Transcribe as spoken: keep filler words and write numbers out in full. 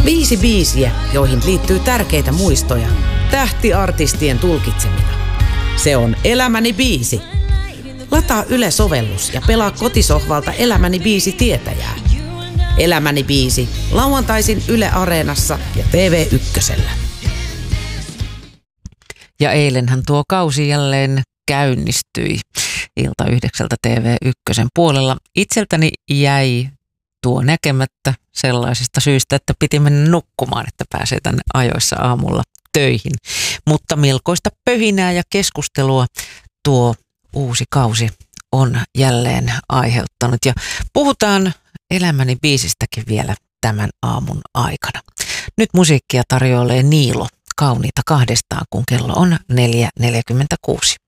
Viisi biisiä, joihin liittyy tärkeitä muistoja, tähtiartistien tulkitsemina. Se on Elämäni biisi. Lataa Yle-sovellus ja pelaa kotisohvalta Elämäni biisi tietäjää. Elämäni biisi, lauantaisin Yle Areenassa ja T V ykkösellä. Ja eilenhän tuo kausi jälleen käynnistyi ilta yhdeksältä T V ykkösen puolella. Itseltäni jäi tuo näkemättä sellaisista syistä, että piti mennä nukkumaan, että pääsee tänne ajoissa aamulla töihin. Mutta melkoista pöhinää ja keskustelua tuo uusi kausi on jälleen aiheuttanut. Ja puhutaan Elämäni biisistäkin vielä tämän aamun aikana. Nyt musiikkia tarjoilee Niilo, Kauniita kahdestaan, kun kello on neljä neljäkymmentäkuusi.